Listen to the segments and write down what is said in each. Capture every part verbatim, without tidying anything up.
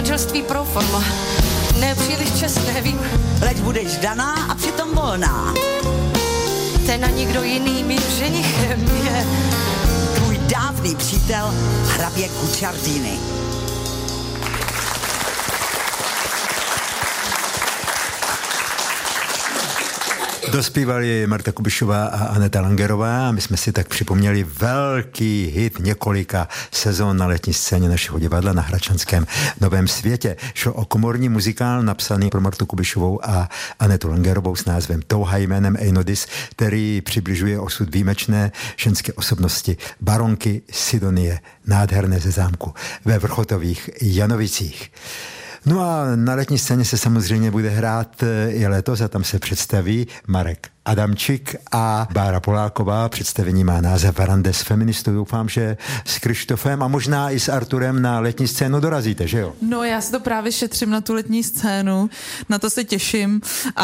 manželství pro forma. Ne příliš čestné, vím. Leč budeš daná a přitom volná. Ten a nikdo jiný mým ženichem je tvůj dávný přítel hrabě Guicciardini. Dospívali Marta Kubišová a Aneta Langerová a my jsme si tak připomněli velký hit několika sezón na letní scéně našeho divadla na Hradčanském Novém světě. Šlo o komorní muzikál napsaný pro Martu Kubišovou a Anetu Langerovou s názvem Touha jménem Einodis, který přibližuje osud výjimečné ženské osobnosti baronky Sidonie, nádherné ze zámku ve Vrchotových Janovicích. No a na letní scéně se samozřejmě bude hrát i letos a tam se představí Marek Adamčík a Bára Poláková. Představení má název Rande s feministou. Doufám, že s Krištofem a možná i s Arturem na letní scénu dorazíte, že jo? No já si to právě šetřím na tu letní scénu, na to se těším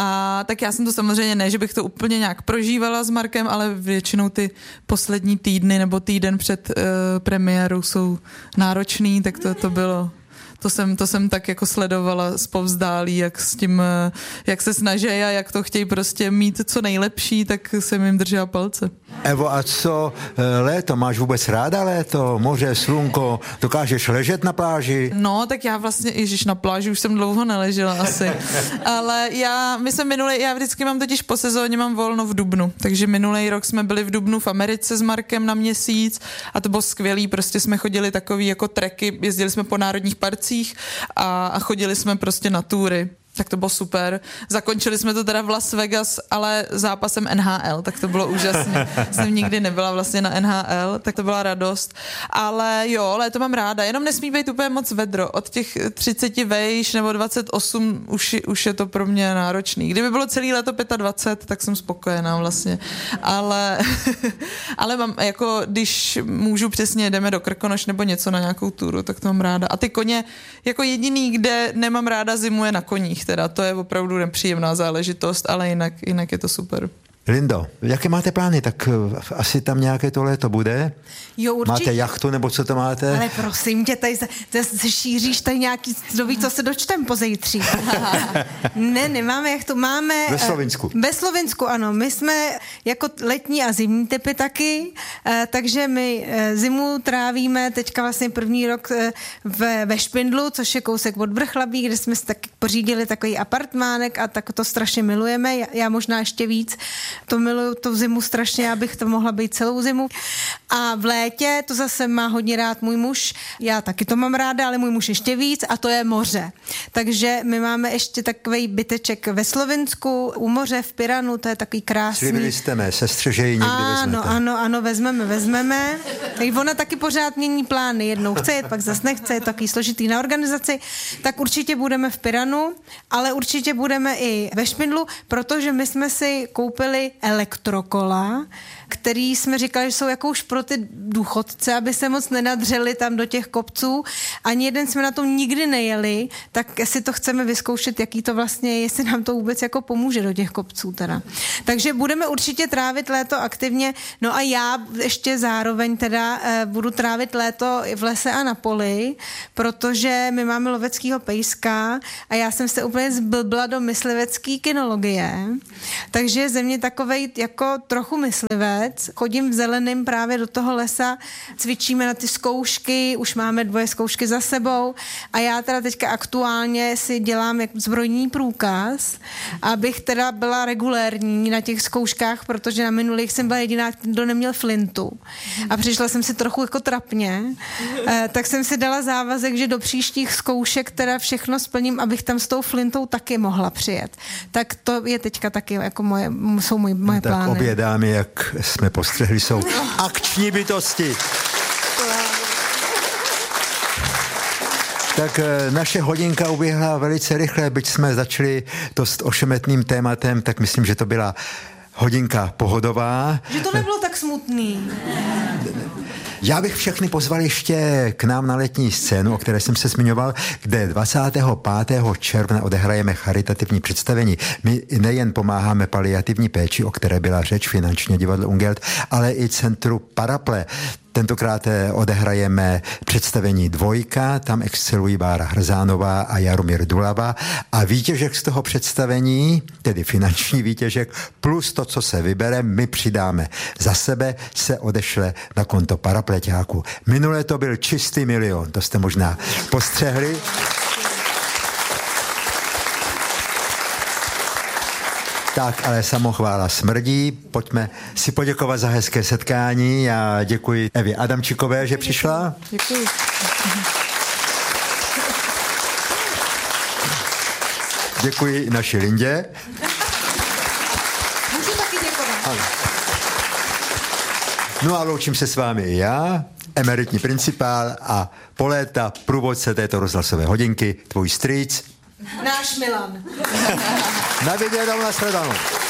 a tak já jsem to samozřejmě ne, že bych to úplně nějak prožívala s Markem, ale většinou ty poslední týdny nebo týden před uh, premiérou jsou náročný, tak to, to bylo... To jsem, to jsem tak jako sledovala zpovzdálí, jak s tím, jak se snaží a jak to chtějí prostě mít co nejlepší, tak jsem jim držela palce. Evo, a co léto? Máš vůbec ráda léto? Moře, slunko? Dokážeš ležet na pláži? No, tak já vlastně, ježiš, na pláži už jsem dlouho neležela asi. Ale já, my jsme minulý, já vždycky mám totiž po sezóně, mám volno v dubnu, takže minulý rok jsme byli v dubnu v Americe s Markem na měsíc a to bylo skvělý, prostě jsme chodili takový jako treky, jezdili jsme po národních parcích a, a chodili jsme prostě na túry. Tak to bylo super. Zakončili jsme to teda v Las Vegas, ale zápasem N H L, tak to bylo úžasné. Jsem nikdy nebyla vlastně na N H L, tak to byla radost. Ale jo, léto mám ráda, jenom nesmí být úplně moc vedro. Od těch třicet vejš nebo dvacet osm už, už je to pro mě náročný. Kdyby bylo celý léto dvacet pět, tak jsem spokojená vlastně. Ale, ale mám, jako když můžu přesně, jdeme do Krkonoš nebo něco na nějakou túru, tak to mám ráda. A ty koně, jako jediný, kde nemám ráda zimu, je na koních. Teda to je opravdu nepříjemná záležitost, ale jinak, jinak je to super. Lindo, jaké máte plány? Tak asi tam nějaké to léto bude? Jo, určitě. Máte jachtu, nebo co to máte? Ale prosím tě, tady se, tady se šíříš tady nějaký, kdo ví, co se dočtem pozejtří. Ne, nemáme jachtu, máme... Ve Slovinsku. Ve Slovinsku, ano. My jsme jako letní a zimní typy taky, takže my zimu trávíme teďka vlastně první rok ve, ve Špindlu, což je kousek od Vrchlabí, kde jsme si taky pořídili takový apartmánek a tak to strašně milujeme. Já, já možná ještě víc. To miluju tu zimu strašně, abych to mohla být celou zimu. A v létě to zase má hodně rád můj muž. Já taky to mám ráda, ale můj muž ještě víc a to je moře. Takže my máme ještě takový byteček ve Slovinsku, u moře v Piranu, to je takový krásný. Slíbili jste mé sestře, že ji někdy ano, vezmete. Ano, ano, ano, vezmeme, vezmeme. Tak ona taky pořád mění plány. Jednou chce jet, pak zase nechce, je takový složitý na organizaci. Tak určitě budeme v Piranu, ale určitě budeme i ve Špindlu, protože my jsme si koupili elektrokola, který jsme říkali, že jsou jako už pro ty důchodce, aby se moc nenadřeli tam do těch kopců. Ani jeden jsme na tom nikdy nejeli, tak si to chceme vyzkoušet, jaký to vlastně je, jestli nám to vůbec jako pomůže do těch kopců teda. Takže budeme určitě trávit léto aktivně, no a já ještě zároveň teda eh, budu trávit léto v lese a na poli, protože my máme loveckýho pejska a já jsem se úplně zblbla do myslivecký kinologie, takže ze mě takovej jako trochu myslivec. Chodím v zeleným právě do toho lesa, cvičíme na ty zkoušky, už máme dvoje zkoušky za sebou a já teda teďka aktuálně si dělám jak zbrojní průkaz, abych teda byla regulérní na těch zkouškách, protože na minulých jsem byla jediná, kdo neměl flintu a přišla jsem si trochu jako trapně, eh, tak jsem si dala závazek, že do příštích zkoušek teda všechno splním, abych tam s tou flintou taky mohla přijet. Tak to je teďka taky jako moje, jsou moje, moje tak plány. Obě dámy, jak jsme postřehli, jsou akční bytosti. Tak naše hodinka uběhla velice rychle, byť jsme začali dost ošemetným tématem, tak myslím, že to byla hodinka pohodová. Že to nebylo tak smutný. Já bych všechny pozval ještě k nám na letní scénu, o které jsem se zmiňoval, kde dvacátého pátého června odehrajeme charitativní představení. My nejen pomáháme paliativní péči, o které byla řeč finančně divadlo Ungelt, ale i centru Paraple. Tentokrát odehrajeme představení Dvojka, tam excelují Bára Hrzánová a Jaromír Dulava a výtěžek z toho představení, tedy finanční výtěžek, plus to, co se vybere, my přidáme. Za sebe se odešle na konto parapleťáku. Minule to byl čistý milion, to jste možná postřehli. Tak, ale samochvála smrdí. Pojďme si poděkovat za hezké setkání. Já děkuji Evě Adamčíkové, že přišla. Děkuji. Děkuji naší Lindě. Můžu taky děkovat. No a loučím se s vámi i já, emeritní principál a po léta průvodce této rozhlasové hodinky, tvůj strýc. Náš Milan. Na viděnou, na shledanou.